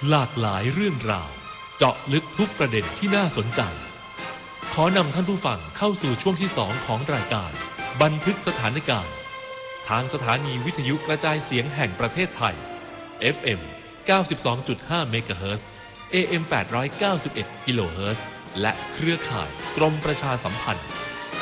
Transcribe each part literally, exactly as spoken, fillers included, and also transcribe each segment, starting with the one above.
หลากหลายเรื่องราวเจาะลึกทุกประเด็นที่น่าสนใจขอนำท่านผู้ฟังเข้าสู่ช่วงที่สองของรายการบันทึกสถานการณ์ทางสถานีวิทยุกระจายเสียงแห่งประเทศไทย เอฟ เอ็ม เก้าสิบสองจุดห้า เมกะเฮิรตซ์ เอ เอ็ม แปดร้อยเก้าสิบเอ็ด กิโลเฮิรตซ์และเครือข่ายกรมประชาสัมพันธ์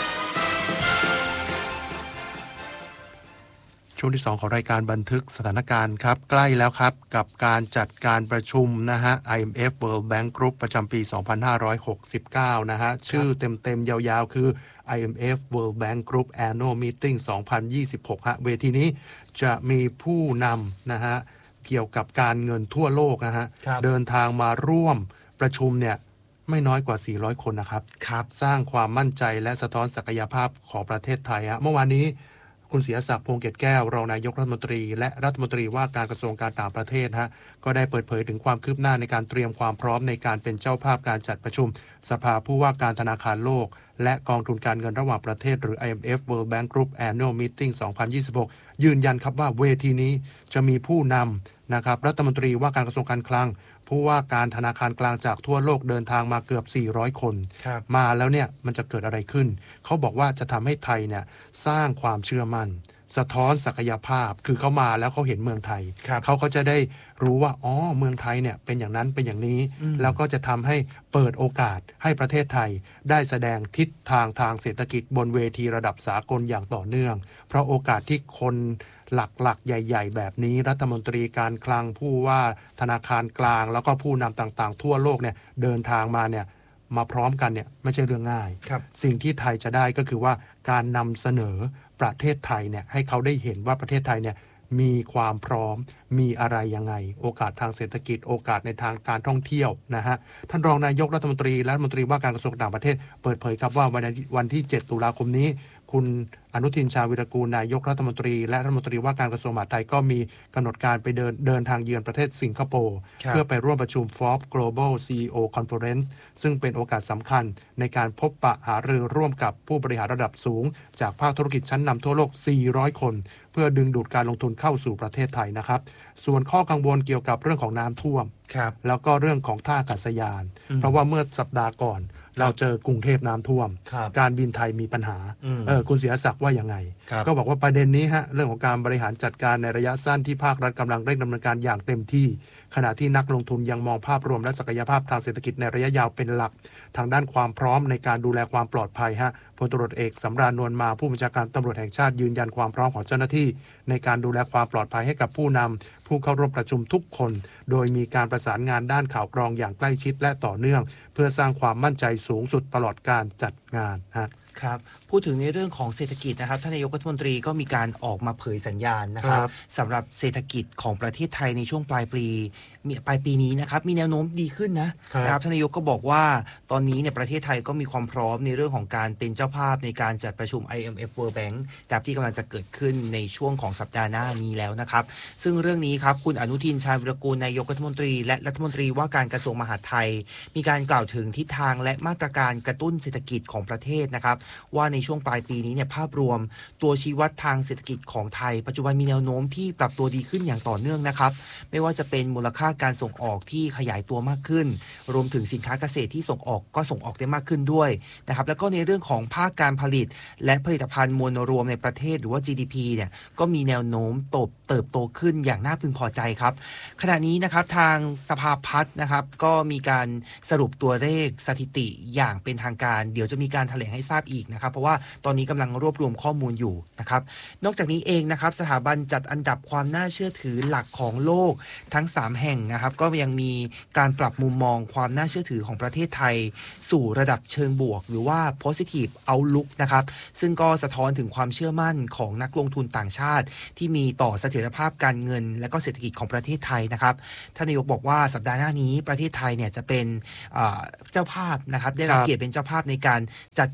ช่วงที่สองของรายการบันทึกสถานการณ์ครับใกล้แล้วครับกับการจัดการประชุมนะฮะ ไอ เอ็ม เอฟ World Bank Group ประจำปีสองพันห้าร้อยหกสิบเก้านะฮะชื่อเต็มๆยาวๆคือ ไอ เอ็ม เอฟ World Bank Group Annual Meeting สองพันยี่สิบหกฮะเวทีนี้จะมีผู้นำนะฮะเกี่ยวกับการเงินทั่วโลกนะฮะเดินทางมาร่วมประชุมเนี่ยไม่น้อยกว่าสี่ร้อยคนนะครับสร้างความมั่นใจและสะท้อนศักยภาพของประเทศไทยฮะเมื่อวานนี้คุณศรีศักดิ์พงษ์เกตแก้วรองนายกรัฐมนตรีและรัฐมนตรีว่าการกระทรวงการต่างประเทศฮะก็ได้เปิดเผยถึงความคืบหน้าในการเตรียมความพร้อมในการเป็นเจ้าภาพการจัดประชุมสภาผู้ว่าการธนาคารโลกและกองทุนการเงินระหว่างประเทศหรือ ไอ เอ็ม เอฟ World Bank Group Annual Meeting สองพันยี่สิบหกยืนยันครับว่าเวทีนี้จะมีผู้นำนะครับรัฐมนตรีว่าการกระทรวงการคลังผู้ว่าการธนาคารกลางจากทั่วโลกเดินทางมาเกือบสี่ร้อยคนมาแล้วเนี่ยมันจะเกิดอะไรขึ้นเขาบอกว่าจะทำให้ไทยเนี่ยสร้างความเชื่อมั่นสะท้อนศักยภาพคือเขามาแล้วเขาเห็นเมืองไทยเขาก็จะได้รู้ว่าอ๋อเมืองไทยเนี่ยเป็นอย่างนั้นเป็นอย่างนี้แล้วก็จะทำให้เปิดโอกาสให้ประเทศไทยได้แสดงทิศทางทางเศรษฐกิจบนเวทีระดับสากลอย่างต่อเนื่องเพราะโอกาสที่คนหลักๆใหญ่ๆแบบนี้รัฐมนตรีการคลังผู้ว่าธนาคารกลางแล้วก็ผู้นำต่างๆทั่วโลกเนี่ยเดินทางมาเนี่ยมาพร้อมกันเนี่ยไม่ใช่เรื่องง่ายสิ่งที่ไทยจะได้ก็คือว่าการนำเสนอประเทศไทยเนี่ยให้เขาได้เห็นว่าประเทศไทยเนี่ยมีความพร้อมมีอะไรยังไงโอกาสทางเศรษฐกิจโอกาสในทางการท่องเที่ยวนะฮะท่านรองนายกรัฐมนตรีและรัฐมนตรีว่าการกระทรวงต่างประเทศเปิดเผยครับว่าวันวันที่เจ็ดตุลาคมนี้คุณอนุทินชาญวิรากูลนายกรัฐมนตรีและรัฐมนตรีว่าการกระทรวงมหาดไทยก็มีกำหนดการไปเดินเดินทางเยือนประเทศสิงคโปร์เพื่อไปร่วมประชุม Forbes Global ซี อี โอ Conference ซึ่งเป็นโอกาสสำคัญในการพบปะหารือร่วมกับผู้บริหารระดับสูงจากภาคธุรกิจชั้นนำทั่วโลกสี่ร้อยคนเพื่อดึงดูดการลงทุนเข้าสู่ประเทศไทยนะครับส่วนข้อกังวลเกี่ยวกับเรื่องของน้ำท่วมแล้วก็เรื่องของท่าอากาศยานเพราะว่าเมื่อสัปดาห์ก่อนเราเจอกรุงเทพน้ำท่วมการบินไทยมีปัญหาเออคุณศรีศักดิ์ว่ายังไงก็บอกว่าประเด็นนี้ฮะเรื่องของการบริหารจัดการในระยะสั้นที่ภาครัฐกำลังเร่งดำเนินการอย่างเต็มที่ขณะที่นักลงทุนยังมองภาพรวมและศักยภาพทางเศรษฐกิจในระยะยาวเป็นหลักทางด้านความพร้อมในการดูแลความปลอดภัยฮะพลตำรวจเอกสำราญนวลมาผู้บัญชาการตำรวจแห่งชาติยืนยันความพร้อมของเจ้าหน้าที่ในการดูแลความปลอดภัยให้กับผู้นำผู้เข้าร่วมประชุมทุกคนโดยมีการประสานงานด้านข่าวกรองอย่างใกล้ชิดและต่อเนื่องเพื่อสร้างความมั่นใจสูงสุดตลอดการจัดงานฮะครับพูดถึงในเรื่องของเศรษฐกิจนะครับท่านนายกรัฐมนตรีก็มีการออกมาเผยสัญญาณนะครับสำหรับเศรษฐกิจของประเทศไทยในช่วงปลายปีปลายปีนี้นะครับมีแนวโน้มดีขึ้นนะนะครับท่านนายกก็บอกว่าตอนนี้เนี่ยประเทศไทยก็มีความพร้อมในเรื่องของการเป็นเจ้าภาพในการจัดประชุม ไอ เอ็ม เอฟ World Bank แบบที่กำลังจะเกิดขึ้นในช่วงของสัปดาห์หน้านี้แล้วนะครับซึ่งเรื่องนี้ครับคุณอนุทินชาญวิรากูลนายกรัฐมนตรีและรัฐมนตรีว่าการกระทรวงมหาดไทยมีการกล่าวถึงทิศทางและมาตรการกระตุ้นเศรษฐกิจของประเทศนะครับว่าในช่วงปลายปีนี้เนี่ยภาพรวมตัวชี้วัดทางเศรษฐกิจของไทยปัจจุบันมีแนวโน้มที่ปรับตัวดีขึ้นอย่างต่อเนื่องนะครับไม่ว่าจะเป็นมูลค่าการส่งออกที่ขยายตัวมากขึ้นรวมถึงสินค้าเกษตรที่ส่งออกก็ส่งออกได้มากขึ้นด้วยนะครับแล้วก็ในเรื่องของภาคการผลิตและผลิตภัณฑ์มวลรวมในประเทศหรือว่า จี ดี พี เนี่ยก็มีแนวโน้มโตเติบโตขึ้นอย่างน่าพึงพอใจครับขณะนี้นะครับทางสภาพัฒน์นะครับก็มีการสรุปตัวเลขสถิติอย่างเป็นทางการเดี๋ยวจะมีการแถลงให้ทราบอีกนะครับเพราะว่าตอนนี้กำลังรวบรวมข้อมูลอยู่นะครับนอกจากนี้เองนะครับสถาบันจัดอันดับความน่าเชื่อถือหลักของโลกทั้งสามแห่งนะครับก็ยังมีการปรับมุมมองความน่าเชื่อถือของประเทศไทยสู่ระดับเชิงบวกหรือว่า positive outlook นะครับซึ่งก็สะท้อนถึงความเชื่อมั่นของนักลงทุนต่างชาติที่มีต่อเสถียรภาพการเงินและก็เศรษฐกิจของประเทศไทยนะครับท่านนายกบอกว่าสัปดาห์หน้านี้ประเทศไทยเนี่ยจะเป็นเจ้าภาพนะครับได้รับเกียรติเป็นเจ้าภาพในการจัดการประชุม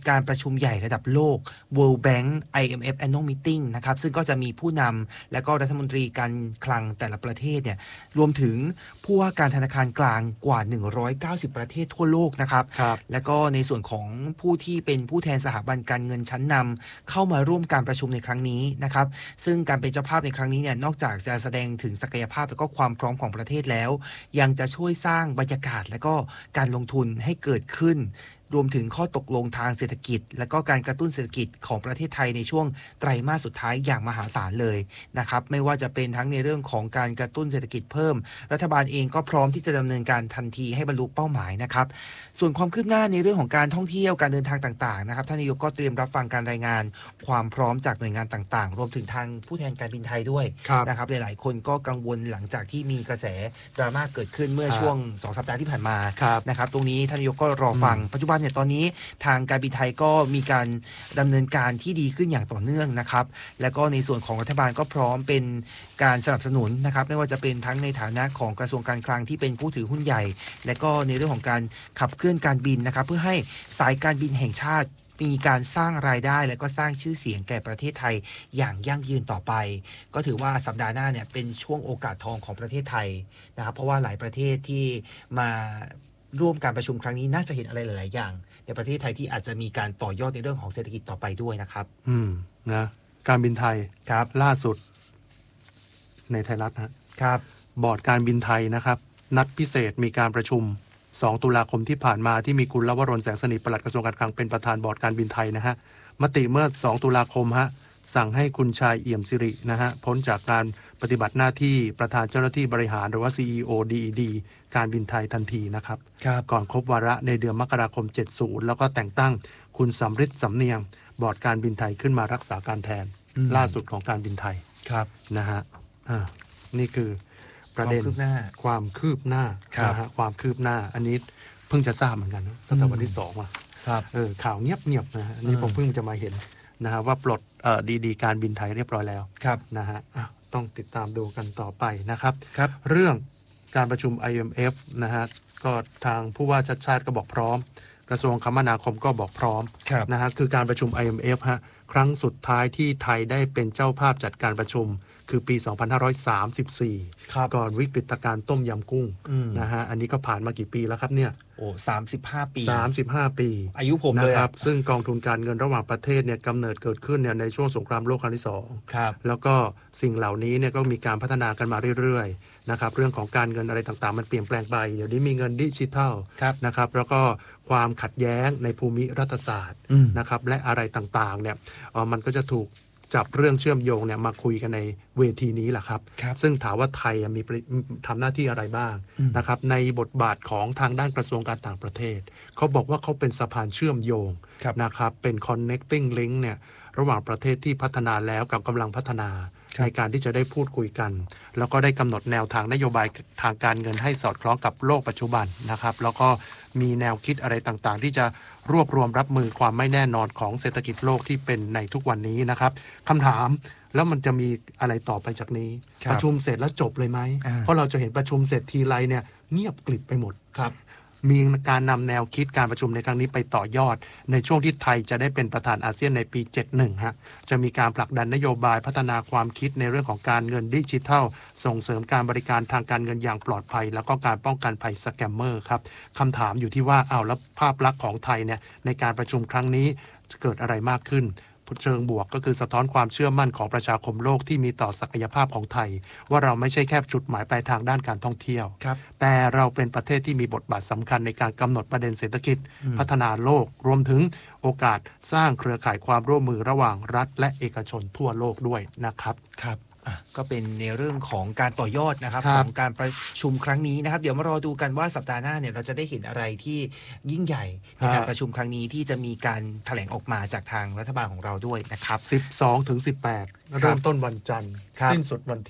มใหญ่ระดับโลก World Bank ไอ เอ็ม เอฟ Annual Meeting นะครับซึ่งก็จะมีผู้นำและก็รัฐมนตรีการคลังแต่ละประเทศเนี่ยรวมถึงผู้ว่าการธนาคารกลางกว่าหนึ่งร้อยเก้าสิบประเทศทั่วโลกนะครับและก็ในส่วนของผู้ที่เป็นผู้แทนสถาบันการเงินชั้นนำเข้ามาร่วมการประชุมในครั้งนี้นะครับซึ่งการเป็นเจ้าภาพในครั้งนี้เนี่ยนอกจากจะแสดงถึงศักยภาพและก็ความพร้อมของประเทศแล้วยังจะช่วยสร้างบรรยากาศและก็การลงทุนให้เกิดขึ้นรวมถึงข้อตกลงทางเศรษฐกิจและก็การกระตุ้นเศรษฐกิจของประเทศไทยในช่วงไตรมาสสุดท้ายอย่างมหาศาลเลยนะครับไม่ว่าจะเป็นทั้งในเรื่องของการกระตุ้นเศรษฐกิจเพิ่มรัฐบาลเองก็พร้อมที่จะดำเนินการทันทีให้บรรลุเป้าหมายนะครับส่วนความคืบหน้าในเรื่องของการท่องเที่ยวการเดินทางต่างๆนะครับท่านนายกก็เตรียมรับฟังการรายงานความพร้อมจากหน่วยงานต่างๆรวมถึงทางผู้แทนการบินไทยด้วยนะครับหลายๆคนก็กังวลหลังจากที่มีกระแสดราม่าเกิดขึ้นเมื่อช่วงสองสัปดาห์ที่ผ่านมานะครับตรงนี้ท่านนายกก็รอฟังปัจจุบันเนี่ยตอนนี้ทางการบินไทยก็มีการดำเนินการที่ดีขึ้นอย่างต่อเนื่องนะครับและก็ในส่วนของรัฐบาลก็พร้อมเป็นการสนับสนุนนะครับไม่ว่าจะเป็นทั้งในฐานะของกระทรวงการคลังที่เป็นผู้ถือหุ้นใหญ่และก็ในเรื่องของการขับเคลื่อนการบินนะครับเพื่อให้สายการบินแห่งชาติมีการสร้างรายได้และก็สร้างชื่อเสียงแก่ประเทศไทยอย่างยั่งยืนต่อไปก็ถือว่าสัปดาห์หน้าเนี่ยเป็นช่วงโอกาสทองของประเทศไทยนะครับเพราะว่าหลายประเทศที่มาร่วมการประชุมครั้งนี้น่าจะเห็นอะไรหลายๆอย่างในประเทศไทยที่อาจจะมีการต่อยอดในเรื่องของเศรษฐกิจต่อไปด้วยนะครับอืมนะการบินไทยครับล่าสุดในไทยรัฐครับบอร์ดการบินไทยนะครับนัดพิเศษมีการประชุมสองตุลาคมที่ผ่านมาที่มีคุณลวรน แสงสนิทปลัดกระทรวงการคลังเป็นประธานบอร์ดการบินไทยนะฮะมติเมื่อสองตุลาคมฮะสั่งให้คุณชายเอี่ยมสิรินะฮะพ้นจากการปฏิบัติหน้าที่ประธานเจ้าหน้าที่บริหารหรือว่า ซี อี โอ ดี อี ดี การบินไทยทันทีนะครับก่อนครบวาระในเดือนมกราคมเจ็ดสิบแล้วก็แต่งตั้งคุณสำริดสำเนียงบอร์ดการบินไทยขึ้นมารักษาการแทนล่าสุดของการบินไทยครับนะฮะอ่านี่คือประเด็นความคืบหน้านะฮะความคืบหน้าอันนี้เพิ่งจะทราบเหมือนกันตั้งแต่วันที่สองอ่ะเออข่าวเงียบๆนะฮะนี่ผมเพิ่งจะมาเห็นนะฮะว่าปลดเอ่อดีๆการบินไทยเรียบร้อยแล้วนะฮะต้องติดตามดูกันต่อไปนะครับเรื่องการประชุม ไอ เอ็ม เอฟ นะฮะก็ทางผู้ว่าชัดชาติก็บอกพร้อมกระทรวงคมนาคมก็บอกพร้อมนะฮะคือการประชุม ไอ เอ็ม เอฟ ฮะครั้งสุดท้ายที่ไทยได้เป็นเจ้าภาพจัดการประชุมคือปีสองพันห้าร้อยสามสิบสี่ก่อนวิกฤตการณ์ต้มยำกุ้งนะฮะอันนี้ก็ผ่านมากี่ปีแล้วครับเนี่ยโอ้สามสิบห้าปีสามสิบห้าปีอายุผมเลยนะครับซึ่งกองทุนการเงินระหว่างประเทศเนี่ยกำเนิดเกิดขึ้นเนี่ยในช่วงสงครามโลกครั้งที่สองแล้วก็สิ่งเหล่านี้เนี่ยก็มีการพัฒนากันมาเรื่อยๆนะครับเรื่องของการเงินอะไรต่างๆมันเปลี่ยนแปลงไปเดี๋ยวนี้มีเงินดิจิทัลนะครับแล้วก็ความขัดแย้งในภูมิรัฐศาสตร์นะครับและอะไรต่างๆเนี่ยมันก็จะถูกจับเรื่องเชื่อมโยงเนี่ยมาคุยกันในเวทีนี้แหละครับซึ่งถามว่าไทยมีทำหน้าที่อะไรบ้างนะครับในบทบาทของทางด้านกระทรวงการต่างประเทศเขาบอกว่าเขาเป็นสะพานเชื่อมโยงนะครับเป็น connecting link เนี่ยระหว่างประเทศที่พัฒนาแล้วกับกำลังพัฒนาในการที่จะได้พูดคุยกันแล้วก็ได้กำหนดแนวทางนโยบายทางการเงินให้สอดคล้องกับโลกปัจจุบันนะครับแล้วก็มีแนวคิดอะไรต่างๆที่จะรวบรวมรับมือความไม่แน่นอนของเศรษฐกิจโลกที่เป็นในทุกวันนี้นะครับคำถามแล้วมันจะมีอะไรต่อไปจากนี้ประชุมเสร็จแล้วจบเลยไหมเพราะเราจะเห็นประชุมเสร็จทีไรเนี่ยเงียบกลิบไปหมดครับมีการนำแนวคิดการประชุมในครั้งนี้ไปต่อยอดในช่วงที่ไทยจะได้เป็นประธานอาเซียนในปีเจ็ดสิบเอ็ดฮะจะมีการผลักดันนโยบายพัฒนาความคิดในเรื่องของการเงินดิจิทัลส่งเสริมการบริการทางการเงินอย่างปลอดภัยแล้วก็การป้องกันภัยสแกมเมอร์ครับคำถามอยู่ที่ว่าอ้าวแล้วภาพลักษณ์ของไทยเนี่ยในการประชุมครั้งนี้จะเกิดอะไรมากขึ้นเชิงบวกก็คือสะท้อนความเชื่อมั่นของประชาคมโลกที่มีต่อศักยภาพของไทยว่าเราไม่ใช่แค่จุดหมายปลายทางด้านการท่องเที่ยวแต่เราเป็นประเทศที่มีบทบาทสำคัญในการกำหนดประเด็นเศรษฐกิจพัฒนาโลกรวมถึงโอกาสสร้างเครือข่ายความร่วมมือระหว่างรัฐและเอกชนทั่วโลกด้วยนะครับครับก็เป็นในเรื่องของการต่อยอดนะครับของการประชุมครั้งนี้นะครับเดี๋ยวมารอดูกันว่าสัปดาห์หน้าเนี่ยเราจะได้เห็นอะไรที่ยิ่งใหญ่ในการประชุมครั้งนี้ที่จะมีการแถลงออกมาจากทางรัฐบาลของเราด้วยนะครับสิบสองถึงสิบแปดเริ่มต้นวันจันทร์สิ้นสุดวันที่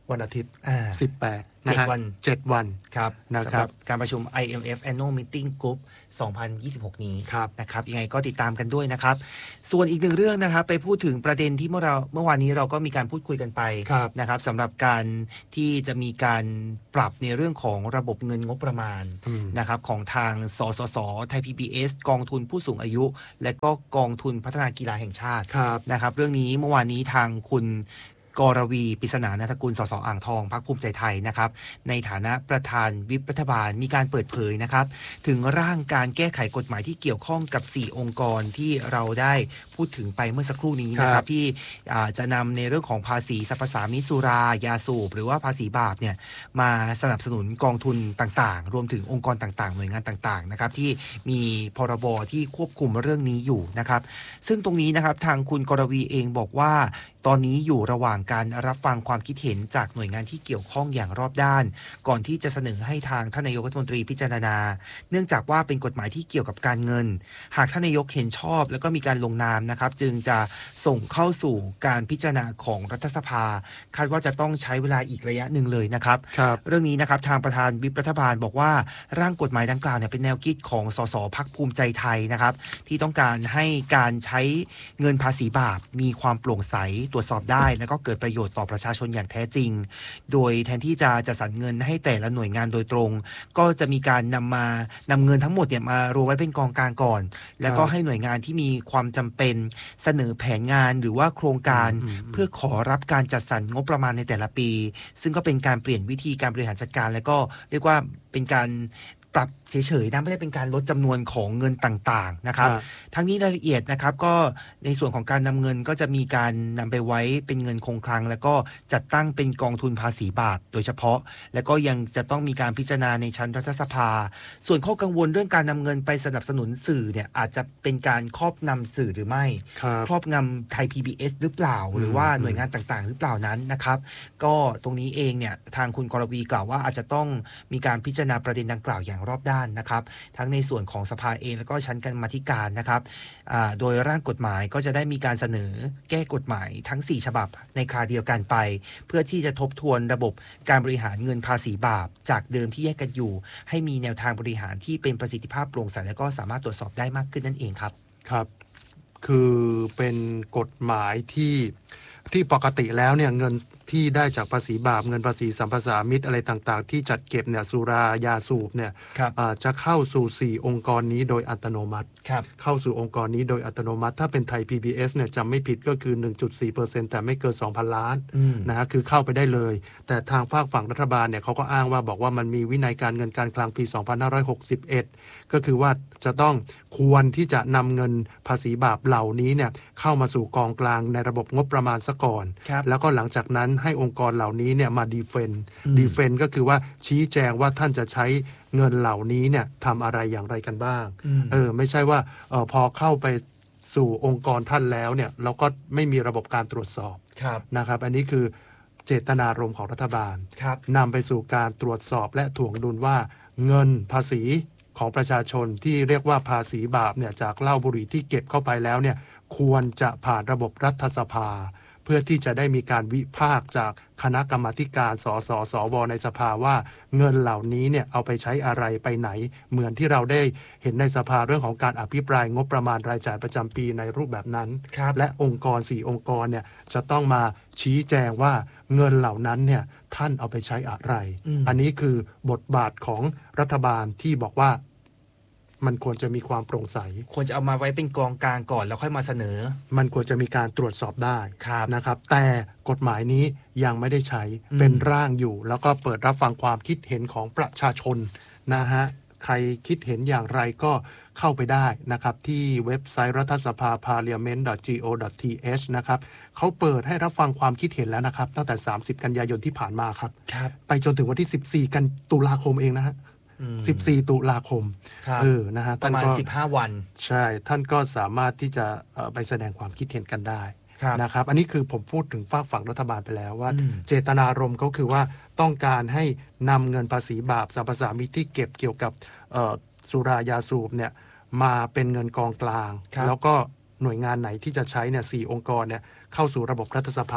วันอาทิตย์อ่าสิบแปดเจ็ดนะฮะวันเจ็ดวันครับนะครับสำหรับการประชุม ไอ เอ็ม เอฟ Annual Meeting Group สองพันยี่สิบหก นี้ครับนะครับยังไงก็ติดตามกันด้วยนะครับ ส่วนอีกหนึ่งเรื่องนะครับไปพูดถึงประเด็นที่เมื่อเราเมื่อวานนี้เราก็มีการพูดคุยกันไปครับนะครับสำหรับการที่จะมีการปรับในเรื่องของระบบเงินงบประมาณอืมนะครับของทางสสสไทย พี บี เอส กองทุนผู้สูงอายุ และก็กองทุนพัฒนากีฬาแห่งชาติครับนะครับเรื่องนี้เมื่อวานนี้ทางคุณกรวีปริศนานันทกุลสสอ่างทองพรรคภูมิใจไทยนะครับในฐานะประธานวิปรัฐบาลมีการเปิดเผยนะครับถึงร่างการแก้ไขกฎหมายที่เกี่ยวข้องกับสี่องค์กรที่เราได้พูดถึงไปเมื่อสักครู่นี้นะคครัรับบ ที่อ่าจะนำในเรื่องของภาษีสรรพสามิตสุรายาสูบหรือว่าภาษีบาปเนี่ยมาสนับสนุนกองทุนต่างๆ รวมถึงองค์กรต่างๆหน่วยงานต่างๆนะครับที่มีพรบที่ควบคุมเรื่องนี้อยู่นะครับซึ่งตรงนี้นะครับทางคุณกรวีเองบอกว่าตอนนี้อยู่ระหว่างการรับฟังความคิดเห็นจากหน่วยงานที่เกี่ยวข้องอย่างรอบด้านก่อนที่จะเสนอให้ทางท่านนายกรัฐมนตรีพิจารณาเนื่องจากว่าเป็นกฎหมายที่เกี่ยวกับการเงินหากท่านนายกเห็นชอบแล้วก็มีการลงนามนะครับจึงจะส่งเข้าสู่การพิจารณาของรัฐสภาคาดว่าจะต้องใช้เวลาอีกระยะหนึ่งเลยนะครับครับเรื่องนี้นะครับทางประธานวิปรัฐบาลบอกว่าร่างกฎหมายดังกล่าวเนี่ยเป็นแนวคิดของสสพรรคภูมิใจไทยนะครับที่ต้องการให้การใช้เงินภาษีบาปมีความโปร่งใสตรวจสอบได้และก็เกิดประโยชน์ต่อประชาชนอย่างแท้จริงโดยแทนที่จะจัดสรรเงินให้แต่ละหน่วยงานโดยตรงก็จะมีการนำมานำเงินทั้งหมดเนี่ยมารวมไว้เป็นกองกลางก่อนแล้วก็ให้หน่วยงานที่มีความจำเป็นเสนอแผนงานหรือว่าโครงการเพื่อขอรับการจัดสรรงบประมาณในแต่ละปีซึ่งก็เป็นการเปลี่ยนวิธีการบริหารจัดการและก็เรียกว่าเป็นการปรับเฉยๆนะไม่ได้เป็นการลดจำนวนของเงินต่างๆนะครับครับทั้งนี้รายละเอียดนะครับก็ในส่วนของการนำเงินก็จะมีการนำไปไว้เป็นเงินคงคลังแล้วก็จัดตั้งเป็นกองทุนภาษีบาปโดยเฉพาะแล้วก็ยังจะต้องมีการพิจารณาในชั้นรัฐสภาส่วนข้อกังวลเรื่องการนำเงินไปสนับสนุนสื่อเนี่ยอาจจะเป็นการครอบงำสื่อหรือไม่ครับครอบงำไทย พี บี เอส หรือเปล่าหรือว่าหน่วยงานต่างๆ หรือเปล่านั้นนะครับก็ตรงนี้เองเนี่ยทางคุณกรวีกล่าวว่าอาจจะต้องมีการพิจารณาประเด็นดังกล่าวอย่างรอบด้านนะครับทั้งในส่วนของสภาเองแล้วก็ชั้นกรรมาธิการนะครับอ่าโดยร่างกฎหมายก็จะได้มีการเสนอแก้กฎหมายทั้งสี่ฉบับในคราเดียวกันไป เพื่อที่จะทบทวนระบบการบริหารเงินภาษีบาปจากเดิมที่แยกกันอยู่ให้มีแนวทางบริหารที่เป็นประสิทธิภาพโปร่งใสและก็สามารถตรวจสอบได้มากขึ้นนั่นเองครับครับ คือเป็นกฎหมายที่ที่ปกติแล้วเนี่ยเงินที่ได้จากภาษีบาปเงินภาษีสัมปทานมิตรอะไรต่างๆที่จัดเก็บเนี่ยสุรายาสูบเนี่ยครับอ่าจะเข้าสู่สี่องค์กรนี้โดยอัตโนมัติครับเข้าสู่องค์กรนี้โดยอัตโนมัติ ถ้าเป็นไทย พี บี เอส เนี่ยจำไม่ผิดก็คือ หนึ่งจุดสี่เปอร์เซ็นต์ แต่ไม่เกิน สองพัน ล้านอืมนะฮะคือเข้าไปได้เลย แต่ทางฝากฝั่งรัฐบาลเนี่ยเขาก็อ้างว่าบอกว่ามันมีวินัยการเงินการคลังปี สองพันห้าร้อยหกสิบเอ็ด ก็คือว่าจะต้องควรที่จะนำเงินภาษีบาปเหล่านี้เนี่ยเข้ามาสู่กองกลางในระบบงบประมาณซะก่อนครับแล้วก็หลังจากนั้นให้องค์กรเหล่านี้เนี่ยมาดีเฟนอืมดีเฟนก็คือว่าชี้แจงว่าท่านจะใช้เงินเหล่านี้เนี่ยทำอะไรอย่างไรกันบ้างอืมเออไม่ใช่ว่าเออพอเข้าไปสู่องค์กรท่านแล้วเนี่ยเราก็ไม่มีระบบการตรวจสอบครับนะครับ อันนี้คือเจตนารมณ์ของรัฐบาลครับนำไปสู่การตรวจสอบและถ่วงดุลว่าเงินภาษีของประชาชนที่เรียกว่าภาษีบาปเนี่ยจากเหล้าบุหรี่ที่เก็บเข้าไปแล้วเนี่ยควรจะผ่านระบบรัฐสภา เพื่อที่จะได้มีการวิพากษ์จากคณะกรรมาธิการสสสวในสภาว่าเงินเหล่านี้เนี่ยเอาไปใช้อะไรไปไหน เหมือนที่เราได้เห็นในสภาเรื่องของการอภิปรายงบประมาณรายจ่ายประจำปีในรูปแบบนั้นครับและองค์กรสี่องค์กรเนี่ยจะต้องมาชี้แจงว่าเงินเหล่านั้นเนี่ยท่านเอาไปใช้อะไรอืมอันนี้คือบทบาทของรัฐบาลที่บอกว่ามันควรจะมีความโปร่งใสควรจะเอามาไว้เป็นกองกลางก่อนแล้วค่อยมาเสนอมันควรจะมีการตรวจสอบได้ครับนะครับ แต่กฎหมายนี้ยังไม่ได้ใช้อืมเป็นร่างอยู่ แล้วก็เปิดรับฟังความคิดเห็นของประชาชนนะฮะใครคิดเห็นอย่างไรก็เข้าไปได้นะครับที่เว็บไซต์รัฐสภา พาร์ลิเมนต์ ดอท จี โอ ดอท ที เอช นะครับเขาเปิดให้รับฟังความคิดเห็นแล้วนะครับตั้งแต่สามสิบกันยายนที่ผ่านมาครับครับไปจนถึงวันที่สิบสี่กันตุลาคมเองนะฮะอืมสิบสี่ตุลาคมครับเออนะฮะประมาณท่นก็สิบห้าวันใช่ ท่านก็สามารถที่จะเอ่อไปแสดงความคิดเห็นกันได้ครับนะครับ อันนี้คือผมพูดถึงฝากฝั่งรัฐบาลไปแล้วว่าอืมเจตนารมณ์ก็คือว่าต้องการให้นำเงินภาษีบาปสรรพสามิตที่เก็บเกี่ยวกับเอ่อสุรายาสูบเนี่ยมาเป็นเงินกองกลางครับแล้วก็หน่วยงานไหนที่จะใช้เนี่ยสี่องค์กรเนี่ยเข้าสู่ระบบรัฐสภา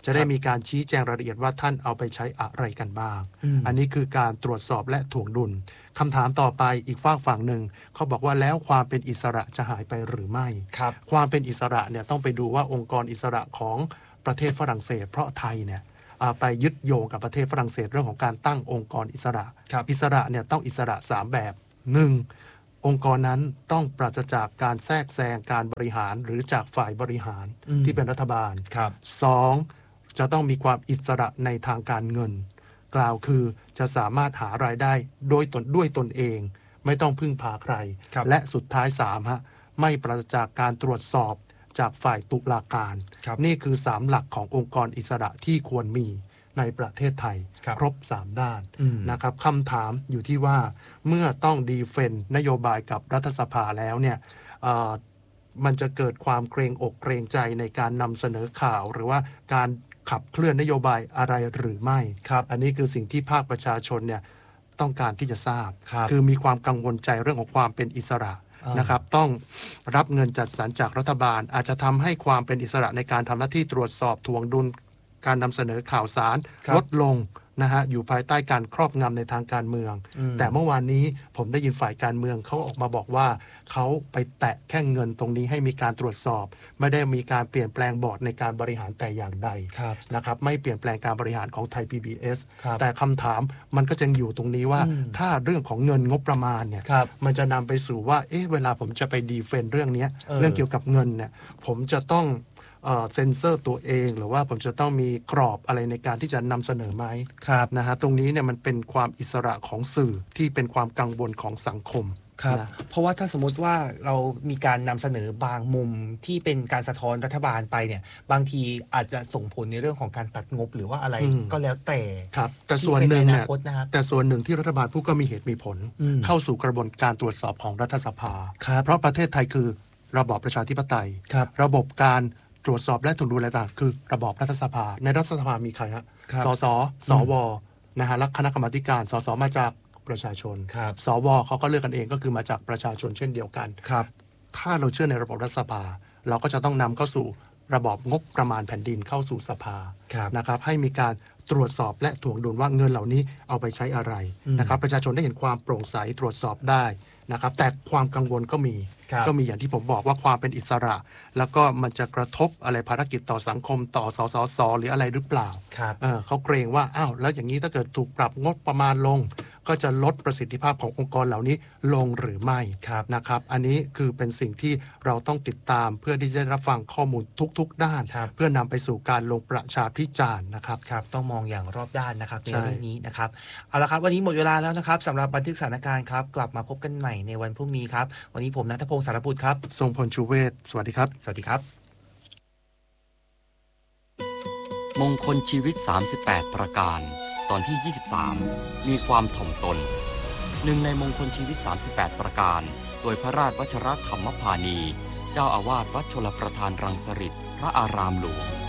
จะได้มีการชี้แจงรายละเอียดว่าท่านเอาไปใช้อะไรกันบ้างอืมอันนี้คือการตรวจสอบและถ่วงดุลคำถามต่อไปอีกฝากฝั่งหนึ่งเขาบอกว่าแล้วความเป็นอิสระจะหายไปหรือไม่ครับความเป็นอิสระเนี่ยต้องไปดูว่าองค์กรอิสระของประเทศฝรั่งเศสเพราะไทยเนี่ยอ่าไปยึดโยงกับประเทศฝรั่งเศสเรื่องของการตั้งองค์กรอิสระครับอิสระเนี่ยต้องอิสระสามแบบหนึ่งองค์กรนั้นต้องปราศจากการแทรกแซงการบริหารหรือจากฝ่ายบริหารอืมที่เป็นรัฐบาลครับสองจะต้องมีความอิสระในทางการเงิน กล่าวคือจะสามารถหารายได้โดยตนด้วยตนเอง ไม่ต้องพึ่งพาใครครับและสุดท้ายสามฮะไม่ปราศจากการตรวจสอบจากฝ่ายตุลาการครับนี่คือสามหลักขององค์กรอิสระที่ควรมีในประเทศไทยครับครบสามด้านอืมนะครับคำถามอยู่ที่ว่าเมื่อต้องดีเฟนต์นโยบายกับรัฐสภาแล้วเนี่ยเอ่อมันจะเกิดความเกรงอกเกรงใจในการนำเสนอข่าว หรือว่าการขับเคลื่อนนโยบายอะไรหรือไม่ครับอันนี้คือสิ่งที่ภาคประชาชนเนี่ยต้องการที่จะทราบครับอมีความกังวลใจเรื่องของความเป็นอิสระอ่านนะครับต้องรับเงินจัดสรรจากรัฐบาล อาจจะทำให้ความเป็นอิสระในการทำหน้าที่ตรวจสอบทวงดุลการนำเสนอข่าวสารครับลดลงนะฮะอยู่ภายใต้การครอบงำในทางการเมืองอืมแต่เมื่อวานนี้ผมได้ยินฝ่ายการเมืองเขาออกมาบอกว่าเขาไปแตะแค่เงินตรงนี้ให้มีการตรวจสอบ ไม่ได้มีการเปลี่ยนแปลงบอร์ดในการบริหารแต่อย่างใดครับนะครับไม่เปลี่ยนแปลงการบริหารของไทย พี บี เอสครับแต่คำถามมันก็จะอยู่ตรงนี้ว่าอืมถ้าเรื่องของเงินงบประมาณเนี่ยครับมันจะนำไปสู่ว่าเอ๊ะเวลาผมจะไปดีเฟนต์เรื่องเนี้ยเออเรื่องเกี่ยวกับเงินเนี่ยผมจะต้องเอ่อเซ็นเซอร์ตัวเอง หรือว่าผมจะต้องมีกรอบอะไรในการที่จะนำเสนอไหมครับนะฮะตรงนี้เนี่ยมันเป็นความอิสระของสื่อที่เป็นความกังวลของสังคมครับนะเพราะว่าถ้าสมมติว่าเรามีการนำเสนอบางมุมที่เป็นการสะท้อนรัฐบาลไปเนี่ย บางทีอาจจะส่งผลในเรื่องของการตัดงบหรือว่าอะไรอืมก็แล้วแต่ครับแต่ส่วนหนึ่งที่เป็เนี่ยใอนาคตนะครับแต่ส่วนหนึ่งที่รัฐบาลพูดก็มีเหตุมีผลอืมเข้าสู่กระบวนการตรวจสอบของรัฐสภาครับเพราะประเทศไทยคือระบอบประชาธิปไตยครับระบบการตรวจสอบและถ่วงดุลอะไรต่างคือระบอบรัฐสภา ในรัฐสภามีใครฮะครับสสสวนะฮะและคณะกรรมาธิการสสมาจากประชาชนครับสวเขาก็เลือกกันเองก็คือมาจากประชาชนเช่นเดียวกันครับถ้าเราเชื่อในระบบรัฐสภา เราก็จะต้องนำเข้าสู่ระบอบงบประมาณแผ่นดินเข้าสู่สภาครับนะครับให้มีการตรวจสอบและถ่วงดุลว่าเงินเหล่านี้เอาไปใช้อะไรอืมนะครับประชาชนได้เห็นความโปร่งใสตรวจสอบได้นะครับแต่ความกังวลก็มีครับก็มีอย่างที่ผมบอกว่าความเป็นอิสระ แล้วก็มันจะกระทบอะไรภารกิจต่อสังคมต่อสสสหรืออะไรหรือเปล่าครับเออเขาเกรงว่าอ้าวแล้วอย่างนี้ถ้าเกิดถูกปรับงบประมาณลง ก็จะลดประสิทธิภาพขององค์กรเหล่านี้ลงหรือไม่ครับนะครับ อันนี้คือเป็นสิ่งที่เราต้องติดตามเพื่อที่จะได้รับฟังข้อมูลทุกๆ ด้านครับเพื่อนำไปสู่การลงประชาพิจารณ์นะครับครับต้องมองอย่างรอบด้านนะครับในใช่เรื่องนี้นะครับเอาละครับวันนี้หมดเวลาแล้วนะครับสำหรับบันทึกสถานการณ์ครับกลับมาพบกันใหม่ในวันพรุ่งนี้ครับวันนี้ผมณัฐพงศ์สารพุทธครับทรงพลชูเวศสวัสดีครับสวัสดีครับมงคลชีวิต สามสิบแปด ประการ ตอนที่ ยี่สิบสาม มีความถ่อมตน หนึ่งในมงคลชีวิต สามสิบแปด ประการ โดยพระราชวชรธรรมพานี เจ้าอาวาสวัดชลประทานรังสฤษฎ์พระอารามหลวง